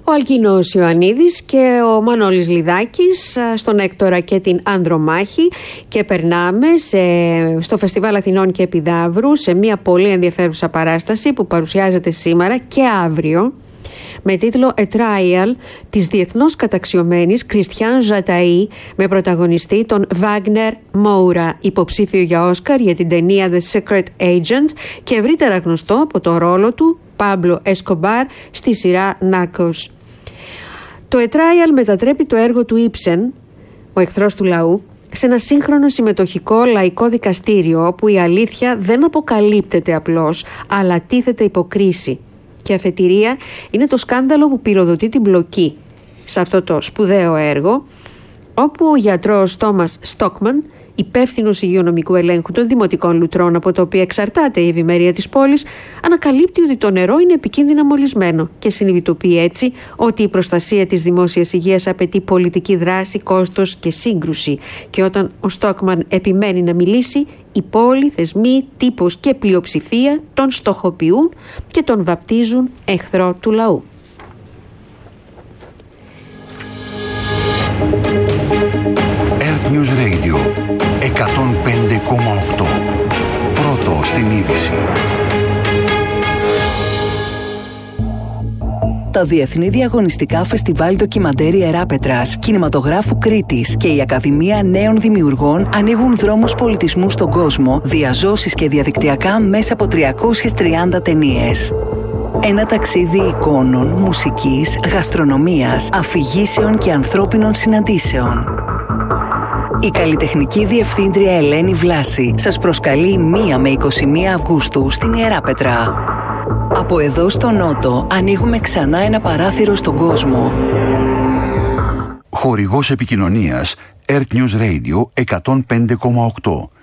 Ο Αλκίνος Ιωαννίδης και ο Μανώλης Λιδάκης στον Έκτορα και την Ανδρομάχη, και περνάμε στο Φεστιβάλ Αθηνών και Επιδαύρου σε μια πολύ ενδιαφέρουσα παράσταση που παρουσιάζεται σήμερα και αύριο με τίτλο A Trial της διεθνώς καταξιωμένης Κριστιάν Ζαταΐ, με πρωταγωνιστή τον Βάγνερ Μόουρα, υποψήφιο για Όσκαρ για την ταινία The Secret Agent και ευρύτερα γνωστό από το ρόλο του Πάμπλο Εσκομπάρ στη σειρά Narcos. Το A Trial μετατρέπει το έργο του Ήψεν, ο εχθρός του λαού, σε ένα σύγχρονο συμμετοχικό λαϊκό δικαστήριο όπου η αλήθεια δεν αποκαλύπτεται απλώς, αλλά τίθεται υπό κρίση. Και αφετηρία είναι το σκάνδαλο που πυροδοτεί την μπλοκή σε αυτό το σπουδαίο έργο, όπου ο γιατρός Τόμας Στόκμαν, υπεύθυνος υγειονομικού ελέγχου των δημοτικών λουτρών από τα οποία εξαρτάται η ευημερία της πόλης, ανακαλύπτει ότι το νερό είναι επικίνδυνα μολυσμένο και συνειδητοποιεί έτσι ότι η προστασία της δημόσιας υγείας απαιτεί πολιτική δράση, κόστος και σύγκρουση. Και όταν ο Στόκμαν επιμένει να μιλήσει, οι πόλοι, θεσμοί, τύπος και πλειοψηφία τον στοχοποιούν και τον βαπτίζουν εχθρό του λαού. Earth News Radio 105,8. Πρώτο στην είδηση. Τα Διεθνή Διαγωνιστικά Φεστιβάλ Ντοκιμαντέρ Ιεράπετρας, Κινηματογράφου Κρήτης και η Ακαδημία Νέων Δημιουργών ανοίγουν δρόμους πολιτισμού στον κόσμο, διαζώσεις και διαδικτυακά μέσα από 330 ταινίες. Ένα ταξίδι εικόνων, μουσικής, γαστρονομίας, αφηγήσεων και ανθρώπινων συναντήσεων. Η καλλιτεχνική διευθύντρια Ελένη Βλάση σας προσκαλεί 1 με 21 Αυγούστου στην Ιεράπετρα. Από εδώ στο Νότο ανοίγουμε ξανά ένα παράθυρο στον κόσμο. Χορηγός επικοινωνίας Earth News Radio 105,8.